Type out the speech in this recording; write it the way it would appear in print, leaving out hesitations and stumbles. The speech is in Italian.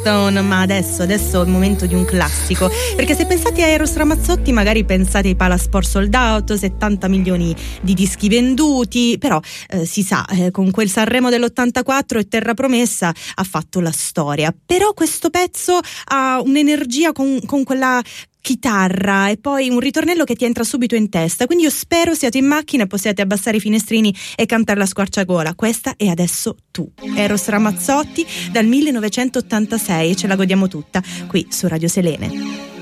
Stone, ma adesso è il momento di un classico, perché se pensate a Eros Ramazzotti magari pensate ai Palasport Sold Out, 70 milioni di dischi venduti, però si sa, con quel Sanremo dell'84 e Terra Promessa ha fatto la storia. Però questo pezzo ha un'energia con quella chitarra e poi un ritornello che ti entra subito in testa, quindi io spero siate in macchina e possiate abbassare i finestrini e cantare la squarciagola. Questa è Adesso tu, Eros Ramazzotti dal 1986, e ce la godiamo tutta qui su Radio Selene.